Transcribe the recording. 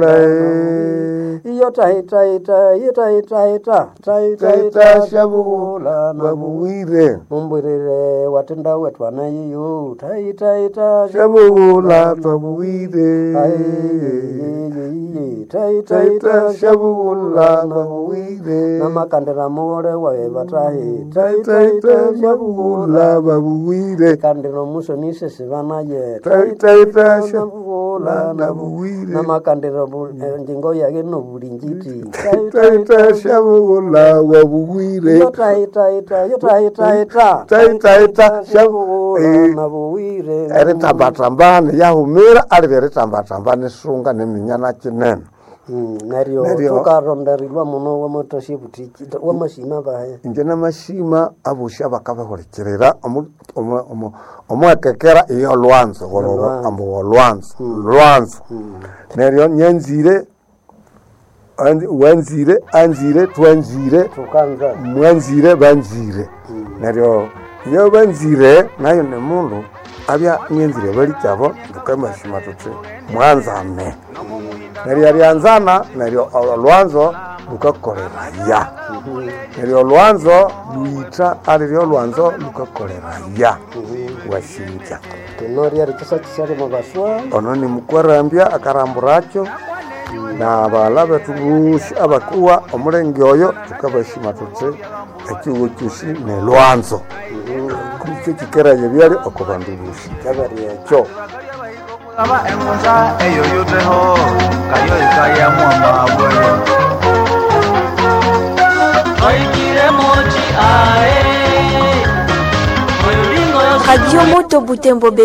iyo taita shabula babuwire mumbwirire watenda wetu anayiyo taita shabula babuwire taita shabula babuwire namakandira mure wae batahi taita shabula babuwire kandiro muso nise sivana ye taita shabula babuwire namakandira njingo yake no burinjiti taita shabula babuwire yo taita shabula babuwire ere tambatambane yahumira alivere tambatambane sunga neminyana kinene nario tukaronderilwa muno wa motoshipti wa mashima bahe injena mashima abusha bakabahorekerera omwekekera iyo lwanzo goro ambo lwanzo nario nyanzire anzire twanzire tukanza mwanzire banzire nario iyo banzire nayo ne mundu abya nyanzire bali cyabo dukamashima tutse mwanzane nario ryanzana nario lwanzo lukakoreraya nario lwanzo luita alivyo lwanzo lukakoreraya washinja tenoria rikisa kisare mabaswa ono ni mukwarambya akaramburacho na balabe tubushi abakuwa omulenge oyo tukabashima tutse ekiwo cyushi ne lwanzo kucyo kikeraje byali okubandubushi kabari ekyo aba emunza eyo yuteho kayo ikaya mwamba bwe oikire mochi ae Radio Moto Butembo